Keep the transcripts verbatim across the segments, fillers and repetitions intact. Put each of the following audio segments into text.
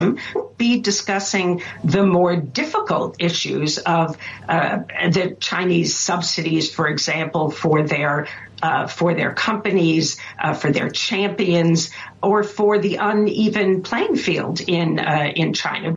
be discussing the more difficult issues of uh, the Chinese subsidies, for example, for their uh, for their companies, uh, for their champions, or for the uneven playing field in uh, in China.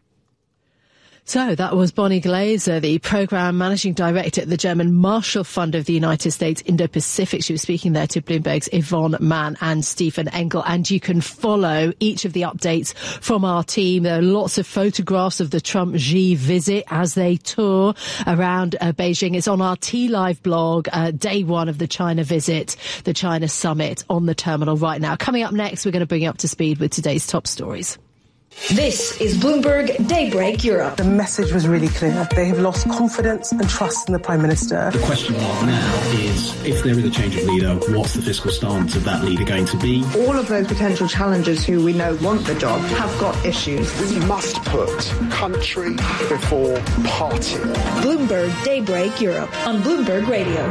So that was Bonnie Glaser, the Programme Managing Director at the German Marshall Fund of the United States Indo-Pacific. She was speaking there to Bloomberg's Yvonne Mann and Stephen Engel. And you can follow each of the updates from our team. There are lots of photographs of the Trump-Xi visit as they tour around uh, Beijing. It's on our T-Live blog, uh, day one of the China visit, the China summit on the terminal right now. Coming up next, we're going to bring you up to speed with today's top stories. This is Bloomberg Daybreak Europe. The message was really clear. They have lost confidence and trust in the Prime Minister. The question mark now is, if there is a change of leader, what's the fiscal stance of that leader going to be? All of those potential challengers who we know want the job have got issues. We must put country before party. Bloomberg Daybreak Europe on Bloomberg Radio.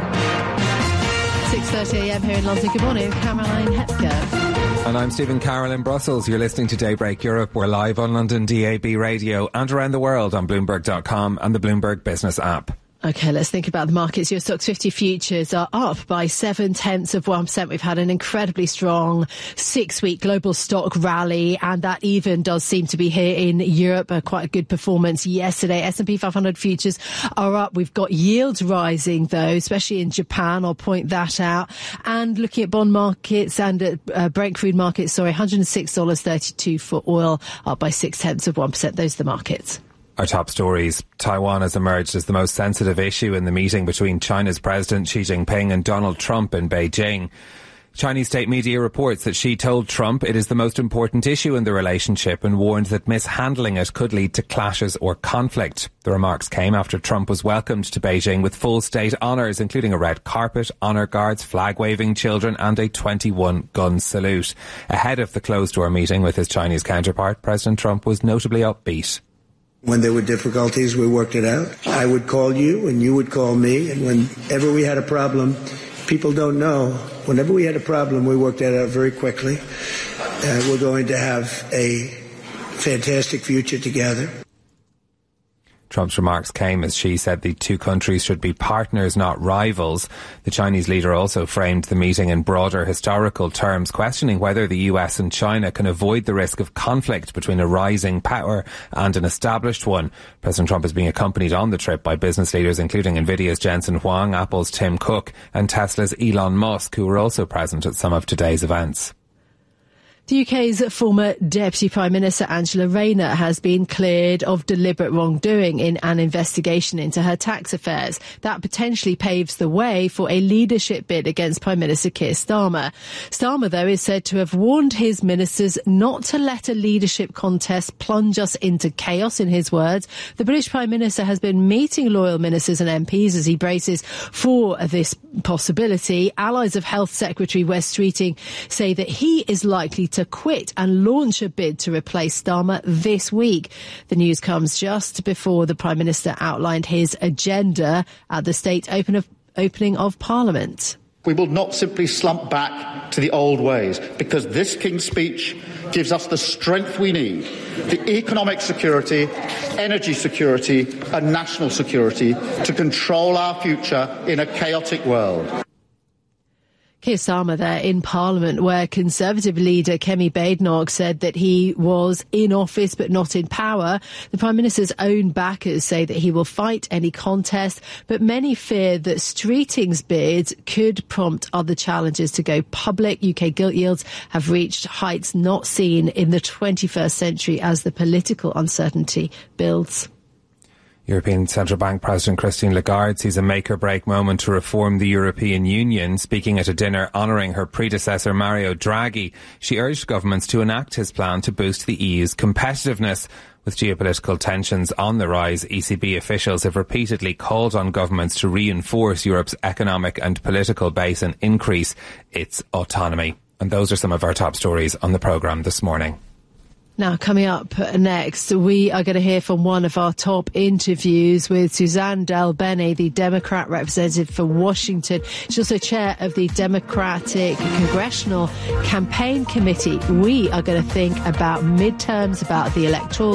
six thirty a m here in London. Good morning, Caroline Hepker. And I'm Stephen Carroll in Brussels. You're listening to Daybreak Europe. We're live on London D A B radio and around the world on Bloomberg dot com and the Bloomberg Business app. OK, let's think about the markets. Your Stoxx fifty futures are up by seven tenths of one percent. We've had an incredibly strong six-week global stock rally, and that even does seem to be here in Europe. Uh, quite a good performance yesterday. S and P five hundred futures are up. We've got yields rising, though, especially in Japan. I'll point that out. And looking at bond markets and at uh, Brent crude markets, sorry, one hundred six dollars thirty-two for oil, up by six tenths of one percent. Those are the markets. Our top stories. Taiwan has emerged as the most sensitive issue in the meeting between China's President Xi Jinping and Donald Trump in Beijing. Chinese state media reports that Xi told Trump it is the most important issue in the relationship and warned that mishandling it could lead to clashes or conflict. The remarks came after Trump was welcomed to Beijing with full state honours, including a red carpet, honour guards, flag-waving children and a twenty-one gun salute. Ahead of the closed-door meeting with his Chinese counterpart, President Trump was notably upbeat. When there were difficulties, we worked it out. I would call you and you would call me. And whenever we had a problem, people don't know. Whenever we had a problem, we worked that out very quickly. Uh, we're going to have a fantastic future together. Trump's remarks came as Xi said the two countries should be partners, not rivals. The Chinese leader also framed the meeting in broader historical terms, questioning whether the U S and China can avoid the risk of conflict between a rising power and an established one. President Trump is being accompanied on the trip by business leaders including Nvidia's Jensen Huang, Apple's Tim Cook and Tesla's Elon Musk, who were also present at some of today's events. The U K's former Deputy Prime Minister Angela Rayner has been cleared of deliberate wrongdoing in an investigation into her tax affairs. That potentially paves the way for a leadership bid against Prime Minister Keir Starmer. Starmer, though, is said to have warned his ministers not to let a leadership contest plunge us into chaos, in his words. The British Prime Minister has been meeting loyal ministers and M Ps as he braces for this possibility. Allies of Health Secretary Wes Streeting say that he is likely to quit and launch a bid to replace Starmer this week. The news comes just before the Prime Minister outlined his agenda at the state open of, opening of Parliament. We will not simply slump back to the old ways, because this King's Speech gives us the strength we need, the economic security, energy security and national security to control our future in a chaotic world. Keir Starmer there in Parliament, where Conservative leader Kemi Badenoch said that he was in office but not in power. The Prime Minister's own backers say that he will fight any contest, but many fear that Streeting's bid could prompt other challengers to go public. U K gilt yields have reached heights not seen in the twenty-first century as the political uncertainty builds. European Central Bank President Christine Lagarde sees a make-or-break moment to reform the European Union. Speaking at a dinner honouring her predecessor Mario Draghi, she urged governments to enact his plan to boost the E U's competitiveness. With geopolitical tensions on the rise, E C B officials have repeatedly called on governments to reinforce Europe's economic and political base and increase its autonomy. And those are some of our top stories on the programme this morning. Now, coming up next, we are going to hear from one of our top interviews with Suzanne DelBene, the Democrat representative for Washington. She's also chair of the Democratic Congressional Campaign Committee. We are going to think about midterms, about the electoral